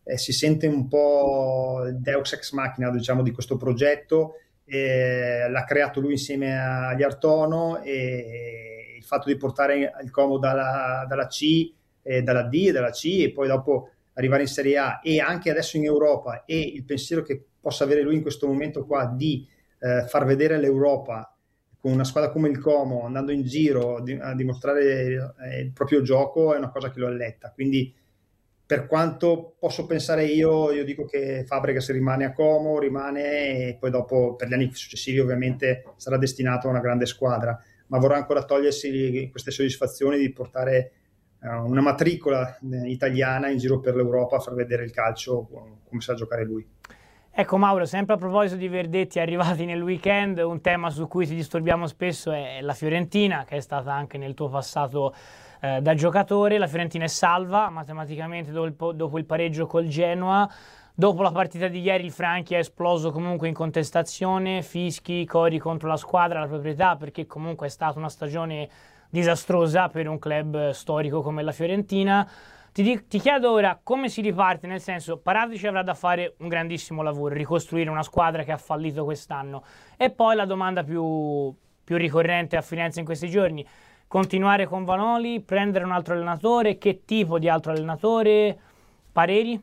si sente un po' il Deus ex machina, diciamo, di questo progetto. L'ha creato lui insieme agli Artono, e il fatto di portare il Como dalla C, dalla D e dalla C, e poi dopo arrivare in Serie A e anche adesso in Europa, e il pensiero che possa avere lui in questo momento qua di far vedere l'Europa con una squadra come il Como, andando in giro a dimostrare il proprio gioco, è una cosa che lo alletta. Quindi, per quanto posso pensare io dico che Fabregas rimane a Como, rimane, e poi dopo per gli anni successivi ovviamente sarà destinato a una grande squadra, ma vorrà ancora togliersi queste soddisfazioni di portare una matricola italiana in giro per l'Europa a far vedere il calcio come sa giocare lui. Ecco Mauro, sempre a proposito di verdetti arrivati nel weekend, un tema su cui ci disturbiamo spesso è la Fiorentina, che è stata anche nel tuo passato da giocatore. La Fiorentina è salva matematicamente dopo il pareggio col Genoa. Dopo la partita di ieri il Franchi è esploso comunque in contestazione, fischi, cori contro la squadra, la proprietà, perché comunque è stata una stagione disastrosa per un club storico come la Fiorentina. Ti chiedo ora come si riparte, nel senso, Paratici avrà da fare un grandissimo lavoro, ricostruire una squadra che ha fallito quest'anno, e poi la domanda più ricorrente a Firenze in questi giorni: continuare con Vanoli, prendere un altro allenatore, che tipo di altro allenatore, pareri?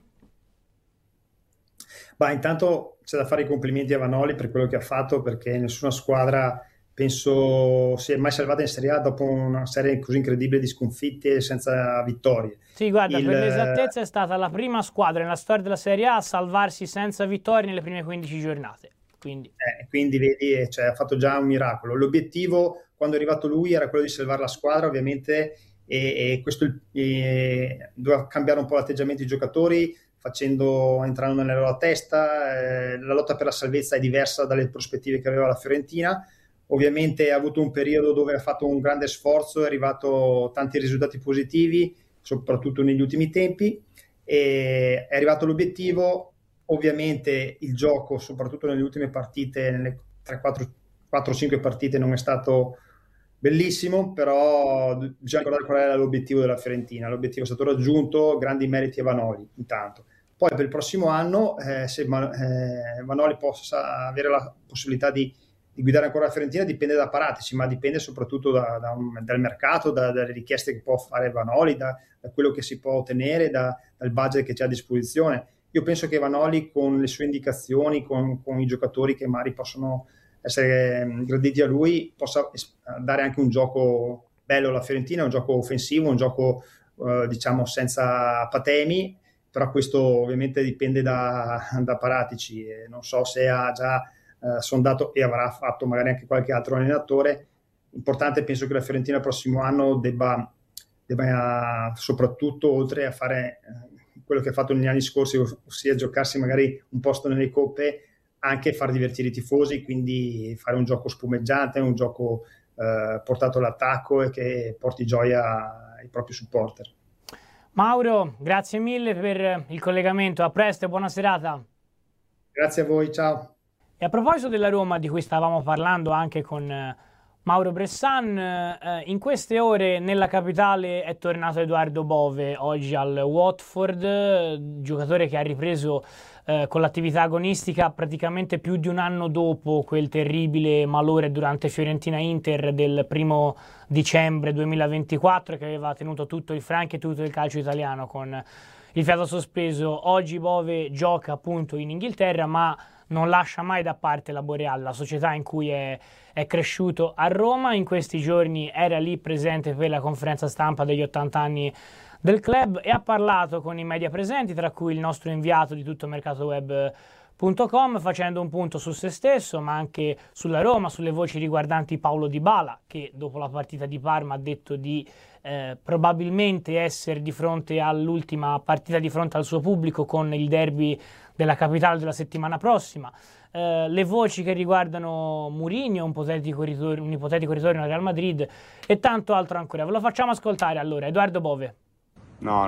Intanto c'è da fare i complimenti a Vanoli per quello che ha fatto, perché nessuna squadra penso si è mai salvata in Serie A dopo una serie così incredibile di sconfitte senza vittorie. Sì, guarda, per l'esattezza è stata la prima squadra nella storia della Serie A a salvarsi senza vittorie nelle prime 15 giornate. Quindi vedi, cioè, ha fatto già un miracolo. L'obiettivo, quando è arrivato lui, era quello di salvare la squadra, ovviamente, e questo doveva cambiare un po' l'atteggiamento dei giocatori, entrando nella loro testa. La lotta per la salvezza è diversa dalle prospettive che aveva la Fiorentina. Ovviamente ha avuto un periodo dove ha fatto un grande sforzo, è arrivato tanti risultati positivi, soprattutto negli ultimi tempi, e è arrivato l'obiettivo. Ovviamente il gioco, soprattutto nelle ultime partite, nelle 4-5 partite, non è stato bellissimo, però bisogna ricordare qual era l'obiettivo della Fiorentina. L'obiettivo è stato raggiunto, grandi meriti a Vanoli intanto. Poi per il prossimo anno, se Vanoli possa avere la possibilità di guidare ancora la Fiorentina, dipende da Paratici, ma dipende soprattutto dal mercato, dalle richieste che può fare Vanoli, da quello che si può ottenere, dal budget che c'è a disposizione. Io penso che Vanoli, con le sue indicazioni, con i giocatori che magari possono essere graditi a lui, possa dare anche un gioco bello alla Fiorentina, un gioco offensivo, un gioco diciamo senza patemi, però questo ovviamente dipende da Paratici, e non so se ha già sondato e avrà fatto magari anche qualche altro allenatore. Importante, penso che la Fiorentina il prossimo anno debba soprattutto, oltre a fare quello che ha fatto negli anni scorsi, ossia giocarsi magari un posto nelle coppe, anche far divertire i tifosi, quindi fare un gioco spumeggiante, un gioco portato all'attacco e che porti gioia ai propri supporter. Mauro, grazie mille per il collegamento, a presto e buona serata. Grazie a voi, ciao. E a proposito della Roma, di cui stavamo parlando anche con Mauro Bressan, in queste ore nella capitale è tornato Edoardo Bove, oggi al Watford, giocatore che ha ripreso con l'attività agonistica praticamente più di un anno dopo quel terribile malore durante Fiorentina-Inter del 1° dicembre 2024, che aveva tenuto tutto il Franchi e tutto il calcio italiano con il fiato sospeso. Oggi Bove gioca appunto in Inghilterra, ma non lascia mai da parte la Boreal, la società in cui è cresciuto a Roma. In questi giorni era lì presente per la conferenza stampa degli 80 anni del club e ha parlato con i media presenti, tra cui il nostro inviato di tuttomercatoweb.com, facendo un punto su se stesso, ma anche sulla Roma, sulle voci riguardanti Paulo Dybala, che dopo la partita di Parma ha detto di probabilmente essere di fronte all'ultima partita di fronte al suo pubblico con il derby della capitale della settimana prossima. Le voci che riguardano Mourinho, un ipotetico ritorno al Real Madrid e tanto altro ancora. Ve lo facciamo ascoltare allora, Edoardo Bove. No,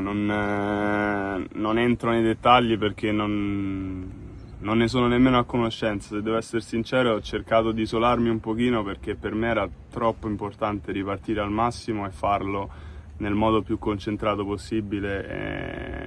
non entro nei dettagli perché non ne sono nemmeno a conoscenza. Se devo essere sincero, ho cercato di isolarmi un pochino perché per me era troppo importante ripartire al massimo e farlo nel modo più concentrato possibile.